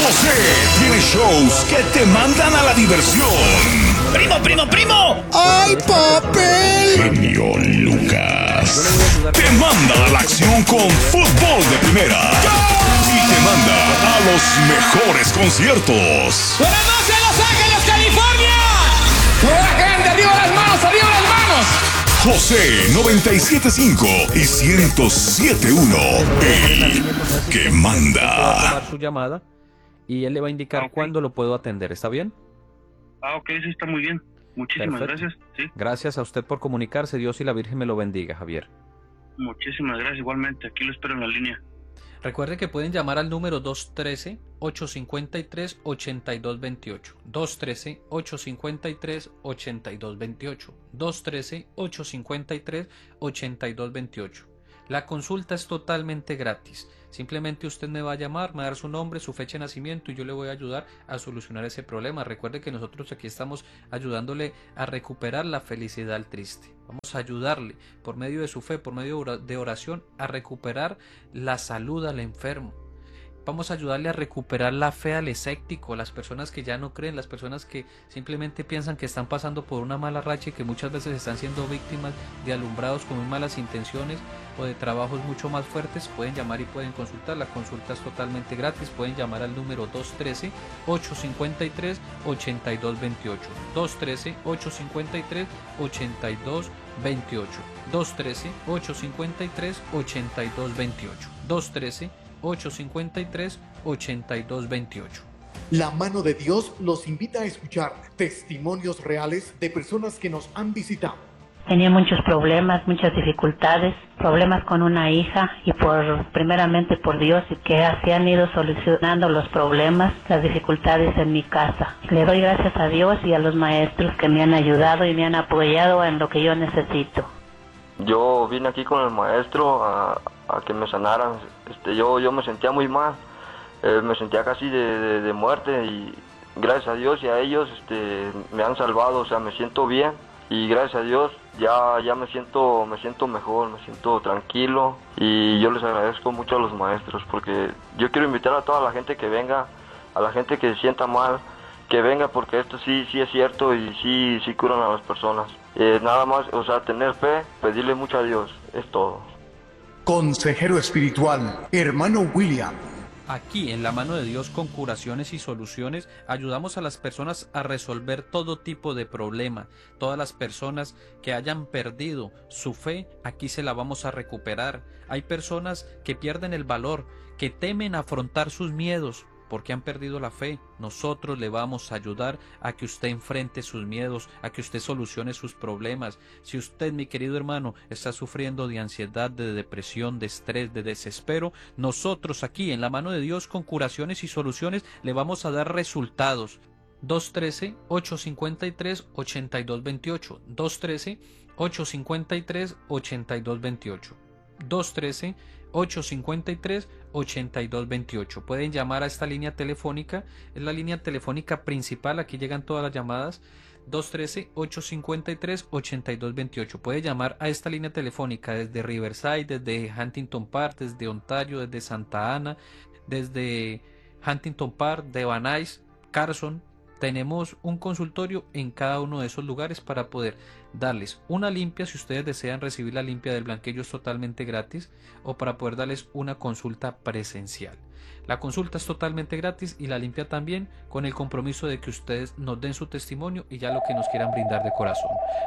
José tiene shows que te mandan a la diversión. ¡Primo! ¡Ay, papel! Genio Lucas te manda a la acción con fútbol de primera. Y te manda a los mejores conciertos. ¡Buenas noches, Los Ángeles, California! ¡Toda la gente, arriba las manos, arriba las manos! José 97.5 y 107.1, el que manda. Va a tomar su llamada y él le va a indicar cuándo lo puedo atender. ¿Está bien? Ok, eso está muy bien. Muchísimas Perfecto. gracias. Sí, Gracias a usted por comunicarse. Dios y la Virgen me lo bendiga, Javier. muchísimas gracias. Igualmente, aquí lo espero en la línea. Recuerden que pueden llamar al número 213-853-8228. 213-853-8228. 213-853-8228. La consulta es totalmente gratis. Simplemente usted me va a llamar, me va a dar su nombre, su fecha de nacimiento y yo le voy a ayudar a solucionar ese problema. Recuerde que nosotros aquí estamos ayudándole a recuperar la felicidad al triste. Vamos a ayudarle por medio de su fe, por medio de oración, a recuperar la salud al enfermo. Vamos a ayudarle a recuperar la fe al escéptico, las personas que ya no creen, las personas que simplemente piensan que están pasando por una mala racha y que muchas veces están siendo víctimas de alumbrados con muy malas intenciones o de trabajos mucho más fuertes. Pueden llamar y pueden consultar. La consulta es totalmente gratis. Pueden llamar al número 213-853-8228. 213-853-8228. 213-853-8228. 213-853-8228. La mano de Dios los invita a escuchar testimonios reales de personas que nos han visitado. Tenía muchos problemas, muchas dificultades, problemas con una hija y primeramente por Dios y que así han ido solucionando los problemas, las dificultades en mi casa. Le doy gracias a Dios y a los maestros que me han ayudado y me han apoyado en lo que yo necesito. Yo vine aquí con el maestro a que me sanaran. Yo me sentía muy mal, me sentía casi de muerte y gracias a Dios y a ellos me han salvado, o sea, me siento bien y gracias a Dios ya me siento mejor, me siento tranquilo y yo les agradezco mucho a los maestros porque yo quiero invitar a toda la gente que venga, a la gente que se sienta mal, que venga porque esto sí es cierto y sí curan a las personas. Nada más, o sea, tener fe, pedirle mucho a Dios, es todo. Consejero espiritual, hermano William. Aquí, en la mano de Dios, con curaciones y soluciones, ayudamos a las personas a resolver todo tipo de problema. Todas las personas que hayan perdido su fe, aquí se la vamos a recuperar. Hay personas que pierden el valor, que temen afrontar sus miedos, porque han perdido la fe. Nosotros le vamos a ayudar a que usted enfrente sus miedos, a que usted solucione sus problemas. Si usted, mi querido hermano, está sufriendo de ansiedad, de depresión, de estrés, de desespero, nosotros aquí, en la mano de Dios, con curaciones y soluciones, le vamos a dar resultados. 213-853-8228. 213-853-8228. 213-853-8228. Pueden llamar a esta línea telefónica, es la línea telefónica principal, aquí llegan todas las llamadas. 213-853-8228. Puede llamar a esta línea telefónica desde Riverside, desde Huntington Park, desde Ontario, desde Santa Ana, desde Huntington Park, de Van Nuys, Carson. Tenemos un consultorio en cada uno de esos lugares para poder darles una limpia, si ustedes desean recibir la limpia del blanquillo es totalmente gratis, o para poder darles una consulta presencial. La consulta es totalmente gratis y la limpia también, con el compromiso de que ustedes nos den su testimonio y ya lo que nos quieran brindar de corazón.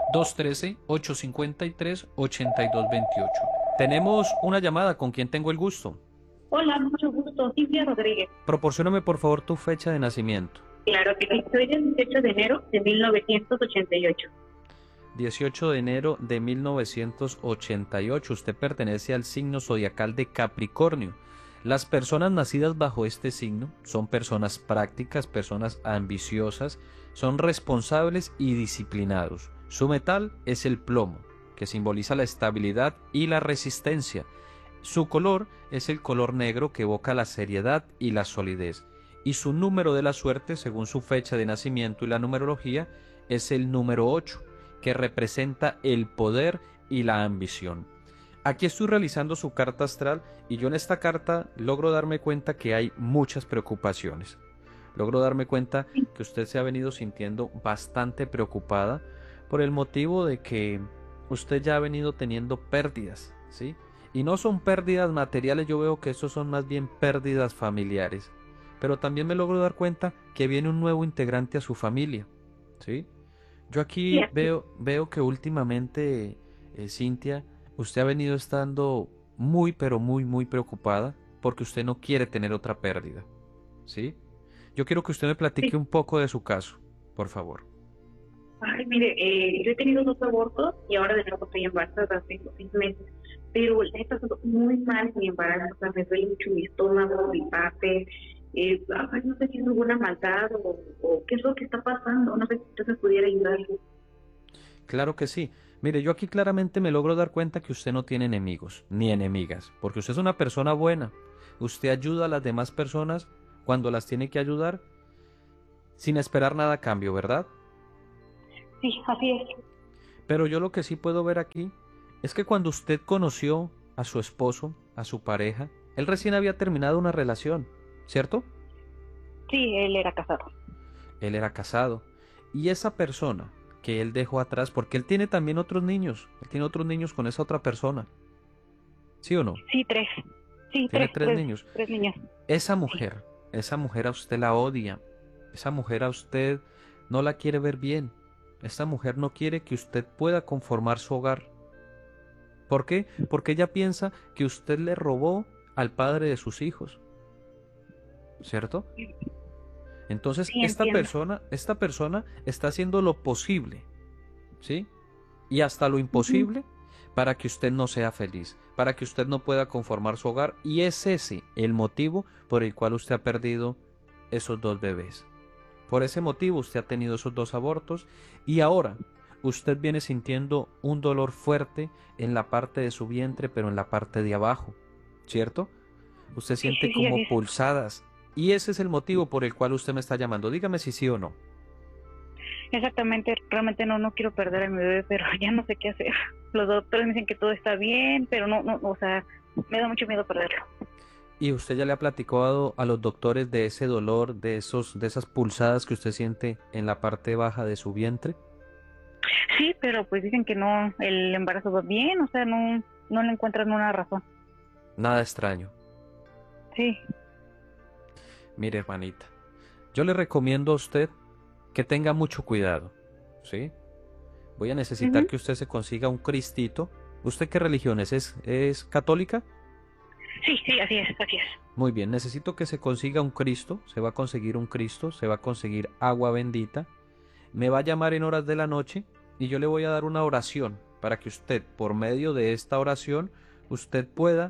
213-853-8228. Tenemos una llamada. ¿Con quién tengo el gusto? Hola, mucho gusto. Silvia Rodríguez. Proporcióname por favor tu fecha de nacimiento. Claro que sí. Soy del 18 de enero de 1988. 18 de enero de 1988. Usted pertenece al signo zodiacal de Capricornio. Las personas nacidas bajo este signo son personas prácticas, personas ambiciosas, son responsables y disciplinados. Su metal es el plomo, que simboliza la estabilidad y la resistencia. Su color es el color negro, que evoca la seriedad y la solidez. Y su número de la suerte, según su fecha de nacimiento y la numerología, es el número 8, que representa el poder y la ambición. Aquí estoy realizando su carta astral y yo en esta carta logro darme cuenta que hay muchas preocupaciones. Logro darme cuenta que usted se ha venido sintiendo bastante preocupada por el motivo de que usted ya ha venido teniendo pérdidas, ¿sí? Y no son pérdidas materiales, yo veo que eso son más bien pérdidas familiares. Pero también me logro dar cuenta que viene un nuevo integrante a su familia, ¿sí? Yo aquí veo que últimamente, Cintia, usted ha venido estando muy, pero muy, muy preocupada porque usted no quiere tener otra pérdida, ¿sí? Yo quiero que usted me platique un poco de su caso, por favor. Ay, mire, yo he tenido 2 abortos y ahora de nuevo estoy embarazada, tengo 6 meses, pero he pasado muy mal mi embarazo, o sea, me duele mucho mi estómago, mi parte, no sé si es alguna maldad o qué es lo que está pasando, no sé si usted me pudiera ayudar. Claro que sí. Mire, yo aquí claramente me logro dar cuenta que usted no tiene enemigos, ni enemigas, porque usted es una persona buena. Usted ayuda a las demás personas cuando las tiene que ayudar, sin esperar nada a cambio, ¿verdad? Sí, así es. Pero yo lo que sí puedo ver aquí es que cuando usted conoció a su esposo, a su pareja, él recién había terminado una relación, ¿cierto? Sí, él era casado. Él era casado. Y esa persona que él dejó atrás, porque él tiene también otros niños, él tiene otros niños con esa otra persona, ¿sí o no? Sí, 3. Sí, tiene 3 niños. 3 niños. Esa mujer a usted la odia, esa mujer a usted no la quiere ver bien, esta mujer no quiere que usted pueda conformar su hogar. ¿Por qué? Porque ella piensa que usted le robó al padre de sus hijos, ¿cierto? Entonces Sí, esta entiendo. persona está haciendo lo posible, ¿sí? Y hasta lo imposible para que usted no sea feliz, para que usted no pueda conformar su hogar, y es ese el motivo por el cual usted ha perdido esos 2 bebés. Por ese motivo usted ha tenido esos 2 abortos y ahora usted viene sintiendo un dolor fuerte en la parte de su vientre, pero en la parte de abajo, ¿cierto? Usted siente sí, como así es. pulsadas y ese es el motivo por el cual usted me está llamando. Dígame si sí o no. Exactamente, realmente no quiero perder a mi bebé, pero ya no sé qué hacer. Los doctores me dicen que todo está bien, pero no, o sea, me da mucho miedo perderlo. ¿Y usted ya le ha platicado a los doctores de ese dolor, de esas pulsadas que usted siente en la parte baja de su vientre? Sí, pero pues dicen que no, el embarazo va bien, o sea, no le encuentran una razón. Nada extraño. Sí. Mire, hermanita, yo le recomiendo a usted que tenga mucho cuidado, ¿sí? Voy a necesitar que usted se consiga un cristito. ¿Usted qué religión es? ¿Es católica? Sí, así es. Muy bien, necesito que se consiga un Cristo, se va a conseguir un Cristo, se va a conseguir agua bendita, me va a llamar en horas de la noche y yo le voy a dar una oración para que usted, por medio de esta oración, usted pueda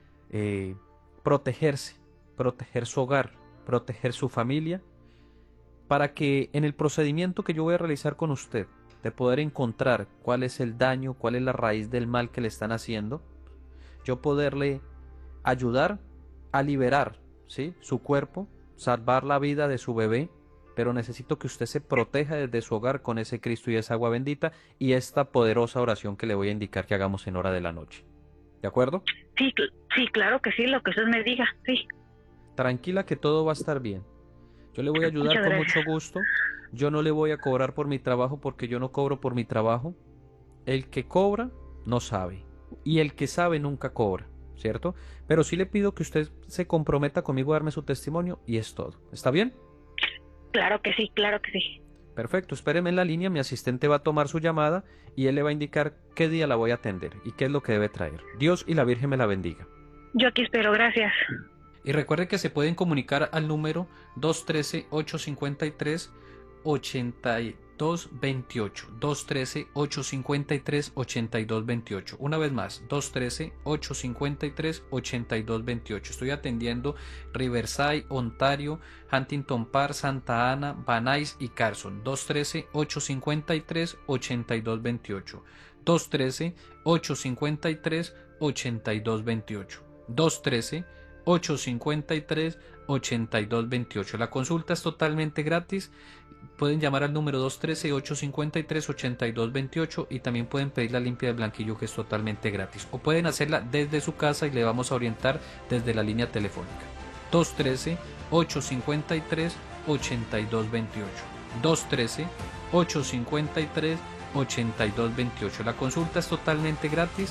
protegerse, proteger su hogar, proteger su familia, para que en el procedimiento que yo voy a realizar con usted, de poder encontrar cuál es el daño, cuál es la raíz del mal que le están haciendo, yo poderle ayudar a liberar, ¿sí?, su cuerpo, salvar la vida de su bebé, pero necesito que usted se proteja desde su hogar con ese Cristo y esa agua bendita y esta poderosa oración que le voy a indicar que hagamos en hora de la noche. ¿De acuerdo? Sí, claro que sí, lo que usted me diga, sí. Tranquila que todo va a estar bien. Yo le voy a ayudar con mucho gusto. Yo no le voy a cobrar por mi trabajo porque yo no cobro por mi trabajo. El que cobra no sabe y el que sabe nunca cobra, ¿cierto? Pero sí le pido que usted se comprometa conmigo a darme su testimonio y es todo. ¿Está bien? Claro que sí, claro que sí. Perfecto, espéreme en la línea, mi asistente va a tomar su llamada y él le va a indicar qué día la voy a atender y qué es lo que debe traer. Dios y la Virgen me la bendiga. Yo aquí espero, gracias. Y recuerde que se pueden comunicar al número 213-853-8228. 213-853-8228. Una vez más, 213-853-8228. Estoy atendiendo Riverside, Ontario, Huntington Park, Santa Ana, Van Nuys y Carson. 213-853-8228. 213-853-8228. 213-853-8228. La consulta es totalmente gratis. Pueden llamar al número 213-853-8228 y también pueden pedir la limpia de blanquillo, que es totalmente gratis. O pueden hacerla desde su casa y le vamos a orientar desde la línea telefónica. 213-853-8228. 213-853-8228. 213-853-8228. La consulta es totalmente gratis.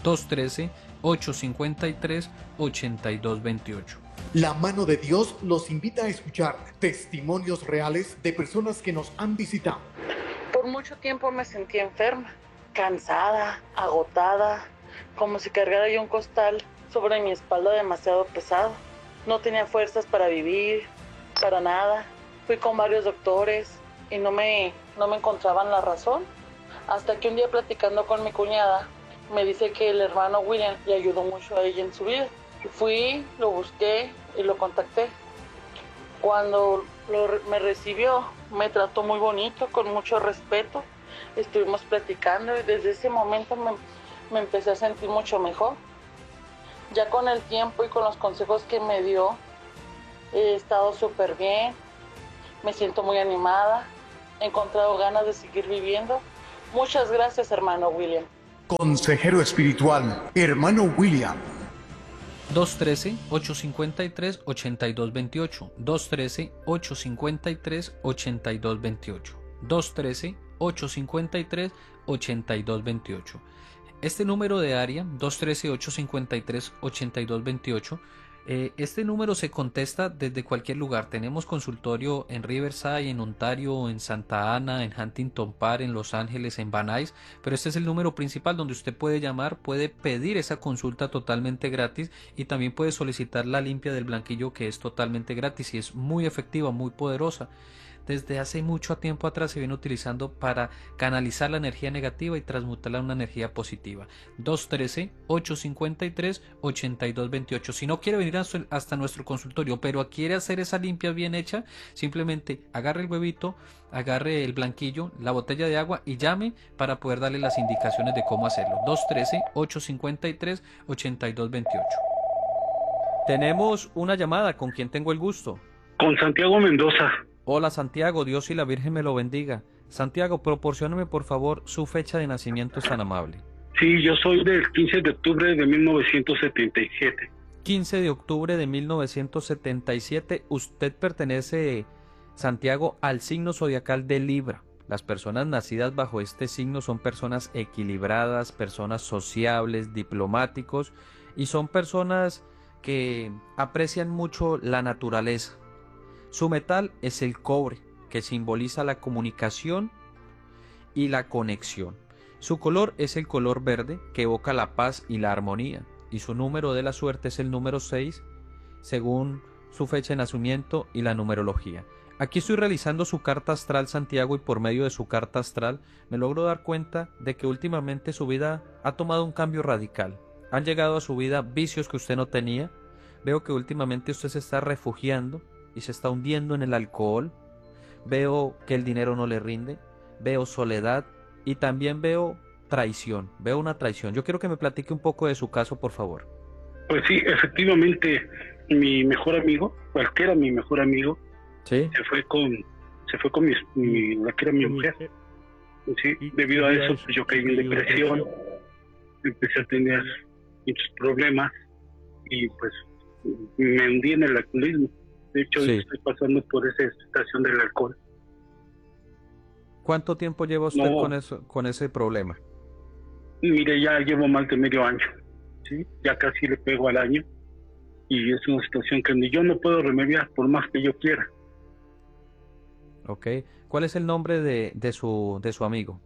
213-853-8228. La mano de Dios los invita a escuchar testimonios reales de personas que nos han visitado. Por mucho tiempo me sentí enferma, cansada, agotada, como si cargara yo un costal sobre mi espalda demasiado pesado. No tenía fuerzas para vivir, para nada. Fui con varios doctores y no me encontraban la razón. Hasta que un día, platicando con mi cuñada, me dice que el hermano William le ayudó mucho a ella en su vida. Fui, lo busqué y lo contacté. Cuando me recibió, me trató muy bonito, con mucho respeto. Estuvimos platicando y desde ese momento me empecé a sentir mucho mejor. Ya con el tiempo y con los consejos que me dio, he estado súper bien. Me siento muy animada. He encontrado ganas de seguir viviendo. Muchas gracias, hermano William. Consejero espiritual, hermano William. 213-853-8228. 213-853-8228. 213-853-8228. Este número de área, 213-853-8228, este número se contesta desde cualquier lugar. Tenemos consultorio en Riverside, en Ontario, en Santa Ana, en Huntington Park, en Los Ángeles, en Van Nuys, pero este es el número principal donde usted puede llamar, puede pedir esa consulta totalmente gratis y también puede solicitar la limpia del blanquillo, que es totalmente gratis y es muy efectiva, muy poderosa. Desde hace mucho tiempo atrás se viene utilizando para canalizar la energía negativa y transmutarla en una energía positiva. 213-853-8228. Si no quiere venir hasta nuestro consultorio, pero quiere hacer esa limpia bien hecha, simplemente agarre el huevito, agarre el blanquillo, la botella de agua y llame para poder darle las indicaciones de cómo hacerlo. 213-853-8228. Tenemos una llamada. ¿Con quién tengo el gusto? Con Santiago Mendoza. Hola Santiago, Dios y la Virgen me lo bendiga. Santiago, proporcióname por favor su fecha de nacimiento, es tan amable. Sí, yo soy del 15 de octubre de 1977. 15 de octubre de 1977, usted pertenece, Santiago, al signo zodiacal de Libra. Las personas nacidas bajo este signo son personas equilibradas, personas sociables, diplomáticos y son personas que aprecian mucho la naturaleza. Su metal es el cobre, que simboliza la comunicación y la conexión. Su color es el color verde, que evoca la paz y la armonía. Y su número de la suerte es el número 6, según su fecha de nacimiento y la numerología. Aquí estoy realizando su carta astral, Santiago, y por medio de su carta astral me logro dar cuenta de que últimamente su vida ha tomado un cambio radical. Han llegado a su vida vicios que usted no tenía. Veo que últimamente usted se está refugiando y se está hundiendo en el alcohol. Veo que el dinero no le rinde, veo soledad y también veo traición, veo una traición. Yo quiero que me platique un poco de su caso, por favor. Pues sí, efectivamente, mi mejor amigo, el que era mi mejor amigo, ¿sí? se fue con la que era mi mujer. Sí, debido a eso pues, yo caí en depresión, empecé a tener muchos problemas y pues me hundí en el alcoholismo. De hecho, sí, estoy pasando por esa situación del alcohol. ¿Cuánto tiempo lleva usted con ese problema? Mire, ya llevo más de medio año, ¿sí? Ya casi le pego al año y es una situación que ni yo no puedo remediar por más que yo quiera. Ok. ¿Cuál es el nombre de su amigo?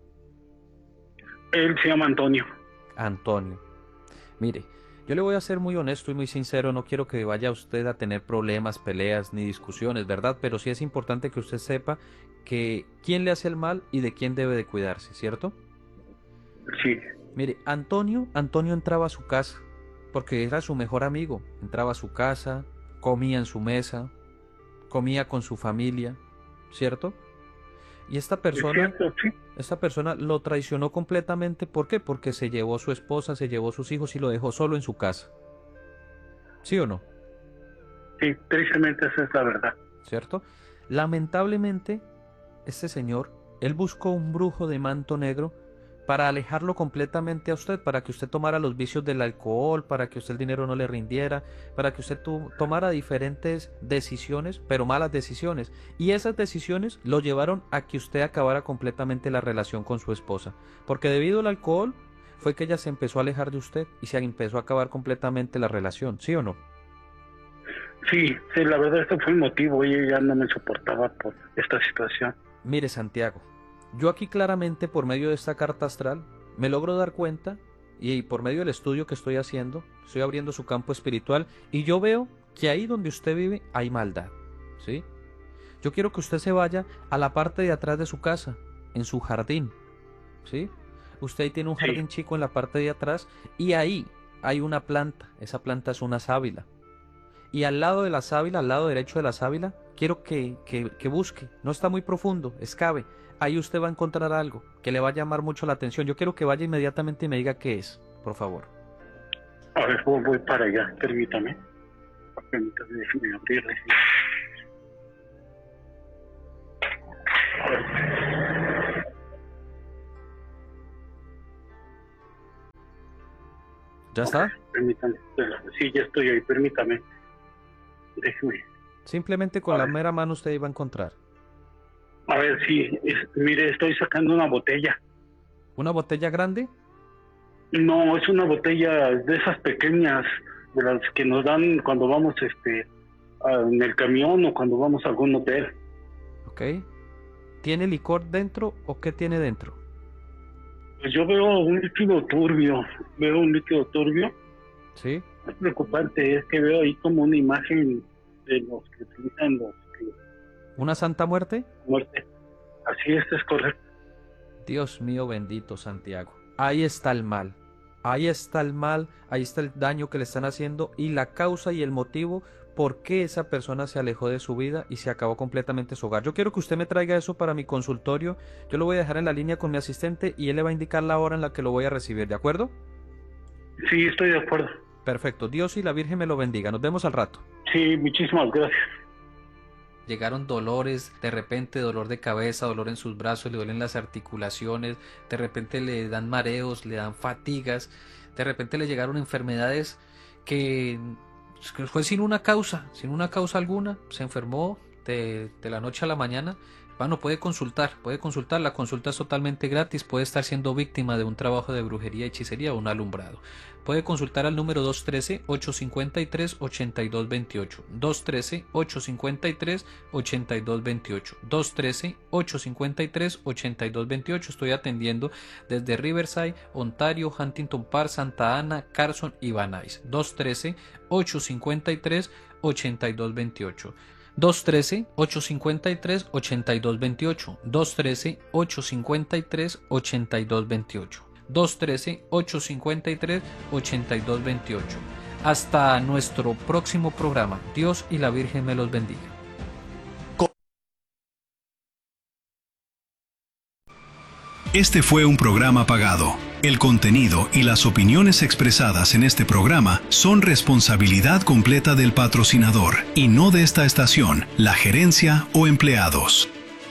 Él se llama Antonio. Antonio. Mire, yo le voy a ser muy honesto y muy sincero, no quiero que vaya usted a tener problemas, peleas ni discusiones, ¿verdad? Pero sí es importante que usted sepa que quién le hace el mal y de quién debe de cuidarse, ¿cierto? Sí. Mire, Antonio entraba a su casa porque era su mejor amigo. Entraba a su casa, comía en su mesa, comía con su familia, ¿cierto? Y esta persona lo traicionó completamente. ¿Por qué? Porque se llevó a su esposa, se llevó a sus hijos y lo dejó solo en su casa. ¿Sí o no? Sí, tristemente esa es la verdad. ¿Cierto? Lamentablemente, este señor, él buscó un brujo de manto negro para alejarlo completamente a usted, para que usted tomara los vicios del alcohol, para que usted el dinero no le rindiera, para que usted tomara diferentes decisiones, pero malas decisiones. Y esas decisiones lo llevaron a que usted acabara completamente la relación con su esposa. Porque debido al alcohol fue que ella se empezó a alejar de usted y se empezó a acabar completamente la relación, ¿sí o no? Sí, la verdad este fue el motivo. Ella ya no me soportaba por esta situación. Mire, Santiago, yo aquí claramente por medio de esta carta astral me logro dar cuenta, y por medio del estudio que estoy haciendo, estoy abriendo su campo espiritual, y yo veo que ahí donde usted vive hay maldad, ¿sí? Yo quiero que usted se vaya a la parte de atrás de su casa, en su jardín, ¿sí? Usted ahí tiene un jardín chico en la parte de atrás, y ahí hay una planta, esa planta es una sábila. Y al lado de la sábila, al lado derecho de la sábila, quiero que busque, no está muy profundo, excave. Ahí usted va a encontrar algo que le va a llamar mucho la atención. Yo quiero que vaya inmediatamente y me diga qué es, por favor. A ver, voy para allá, permítame. Déjeme abrirle. ¿Ya está? Permítame. Sí, ya estoy ahí, permítame. Déjeme. Simplemente con la mera mano usted iba a encontrar. A ver, sí, mire, estoy sacando una botella. ¿Una botella grande? No, es una botella de esas pequeñas, de las que nos dan cuando vamos en el camión o cuando vamos a algún hotel. Ok. ¿Tiene licor dentro o qué tiene dentro? Pues yo veo un líquido turbio. Sí. Lo preocupante es que veo ahí como una imagen de los que utilizan los... ¿Una santa muerte? Muerte. Así es correcto. Dios mío bendito, Santiago. Ahí está el mal. Ahí está el mal, ahí está el daño que le están haciendo y la causa y el motivo por qué esa persona se alejó de su vida y se acabó completamente su hogar. Yo quiero que usted me traiga eso para mi consultorio. Yo lo voy a dejar en la línea con mi asistente y él le va a indicar la hora en la que lo voy a recibir, ¿de acuerdo? Sí, estoy de acuerdo. Perfecto. Dios y la Virgen me lo bendiga. Nos vemos al rato. Sí, muchísimas gracias. Llegaron dolores, de repente dolor de cabeza, dolor en sus brazos, le duelen las articulaciones, de repente le dan mareos, le dan fatigas, de repente le llegaron enfermedades que fue sin una causa alguna, se enfermó de la noche a la mañana. Bueno, puede consultar, la consulta es totalmente gratis, puede estar siendo víctima de un trabajo de brujería, hechicería o un alumbrado. Puede consultar al número 213-853-8228, 213-853-8228, 213-853-8228. Estoy atendiendo desde Riverside, Ontario, Huntington Park, Santa Ana, Carson y Van Nuys. 213-853-8228. 213-853-8228, 213-853-8228, 213-853-8228. Hasta nuestro próximo programa. Dios y la Virgen me los bendiga. Este fue un programa pagado. El contenido y las opiniones expresadas en este programa son responsabilidad completa del patrocinador y no de esta estación, la gerencia o empleados.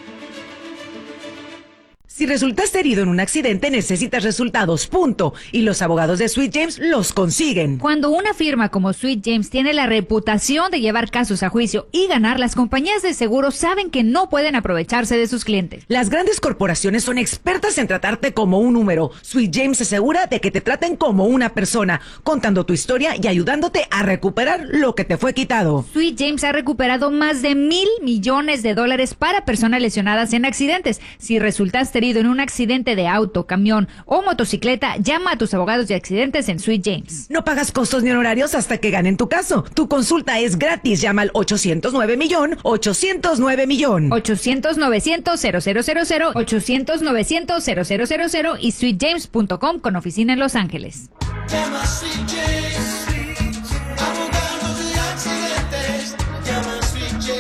Si resultaste herido en un accidente, necesitas resultados, punto. Y los abogados de Sweet James los consiguen. Cuando una firma como Sweet James tiene la reputación de llevar casos a juicio y ganar, las compañías de seguros saben que no pueden aprovecharse de sus clientes. Las grandes corporaciones son expertas en tratarte como un número. Sweet James se asegura de que te traten como una persona, contando tu historia y ayudándote a recuperar lo que te fue quitado. Sweet James ha recuperado más de $1,000 millones para personas lesionadas en accidentes. Si resultaste herido en un accidente de auto, camión o motocicleta, llama a tus abogados de accidentes en Sweet James. No pagas costos ni honorarios hasta que ganen tu caso. Tu consulta es gratis. Llama al 809-millón, 809-millón. 800-900-0000, 800-900-0000 y sweetjames.com con oficina en Los Ángeles. Llama a Sweet James, abogados de accidentes. Llama a Sweet James.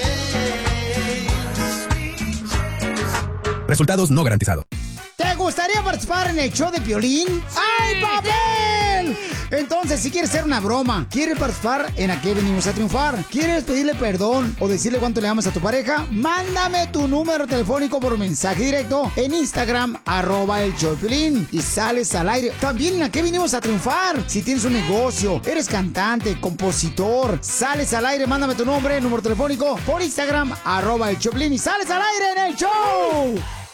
Resultados no garantizados. ¿Te gustaría participar en el show de Piolín? ¡Ay, papel! él. Entonces, si quieres hacer una broma, quieres participar en Aquí Venimos a Triunfar, quieres pedirle perdón o decirle cuánto le amas a tu pareja, mándame tu número telefónico por mensaje directo en Instagram, @el show de Piolín, y sales al aire. También en Aquí Venimos a Triunfar. Si tienes un negocio, eres cantante, compositor, sales al aire, mándame tu nombre, número telefónico por Instagram, @el show de Piolín, y sales al aire en el show.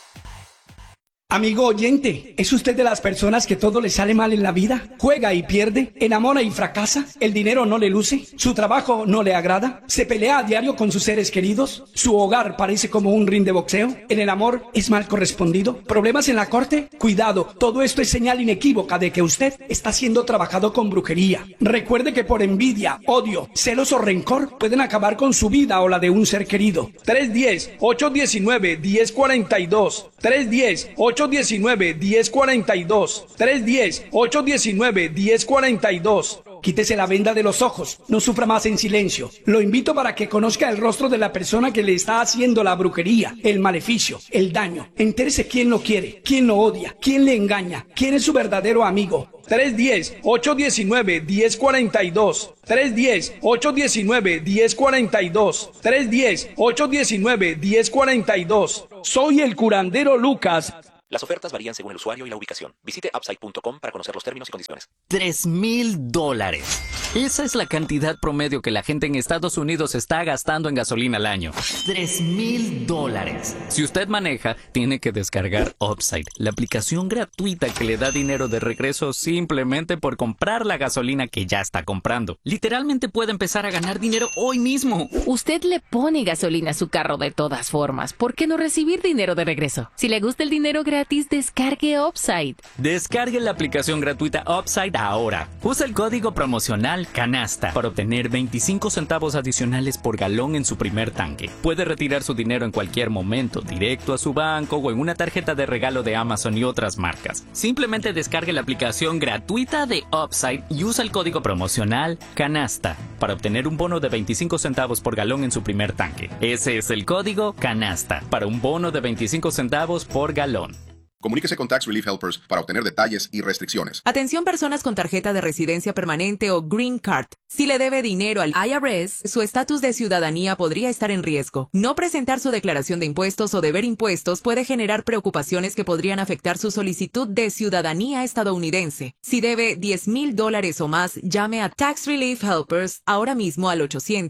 Amigo oyente, ¿es usted de las personas que todo le sale mal en la vida? ¿Juega y pierde? ¿Enamora y fracasa? ¿El dinero no le luce? ¿Su trabajo no le agrada? ¿Se pelea a diario con sus seres queridos? ¿Su hogar parece como un ring de boxeo? ¿En el amor es mal correspondido? ¿Problemas en la corte? Cuidado, todo esto es señal inequívoca de que usted está siendo trabajado con brujería. Recuerde que por envidia, odio, celos o rencor pueden acabar con su vida o la de un ser querido. 310-819-1042. 310-819-1042. 310-819-1042. Quítese la venda de los ojos, no sufra más en silencio. Lo invito para que conozca el rostro de la persona que le está haciendo la brujería, el maleficio, el daño. Entérese quién lo quiere, quién lo odia, quién le engaña, quién es su verdadero amigo. 310-819-1042. 310-819-1042. 310-819-1042. Soy el curandero Lucas. Las ofertas varían según el usuario y la ubicación. Visite upside.com para conocer los términos y condiciones. $3,000. Esa es la cantidad promedio que la gente en Estados Unidos está gastando en gasolina al año. $3,000. Si usted maneja, tiene que descargar Upside, la aplicación gratuita que le da dinero de regreso simplemente por comprar la gasolina que ya está comprando. Literalmente puede empezar a ganar dinero hoy mismo. Usted le pone gasolina a su carro de todas formas. ¿Por qué no recibir dinero de regreso? Si le gusta el dinero gratis, descargue Upside. Descargue la aplicación gratuita Upside ahora. Usa el código promocional Canasta para obtener 25 centavos adicionales por galón en su primer tanque. Puede retirar su dinero en cualquier momento, directo a su banco o en una tarjeta de regalo de Amazon y otras marcas. Simplemente descargue la aplicación gratuita de Upside y usa el código promocional Canasta para obtener un bono de 25 centavos por galón en su primer tanque. Ese es el código Canasta para un bono de 25 centavos por galón. Comuníquese con Tax Relief Helpers para obtener detalles y restricciones. Atención personas con tarjeta de residencia permanente o Green Card. Si le debe dinero al IRS, su estatus de ciudadanía podría estar en riesgo. No presentar su declaración de impuestos o deber impuestos puede generar preocupaciones que podrían afectar su solicitud de ciudadanía estadounidense. Si debe $10,000 o más, llame a Tax Relief Helpers ahora mismo al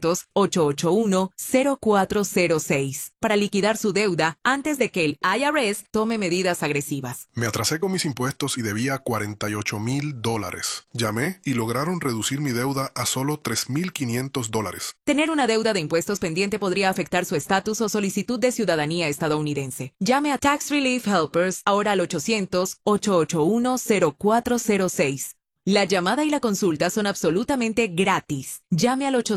800-881-0406 para liquidar su deuda antes de que el IRS tome medidas agresivas. Me atrasé con mis impuestos y debía $48,000. Llamé y lograron reducir mi deuda a solo $3,500. Tener una deuda de impuestos pendiente podría afectar su estatus o solicitud de ciudadanía estadounidense. Llame a Tax Relief Helpers ahora al 800-881-0406. La llamada y la consulta son absolutamente gratis. Llame al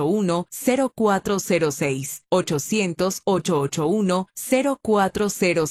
800-881-0406. 800-881-0406.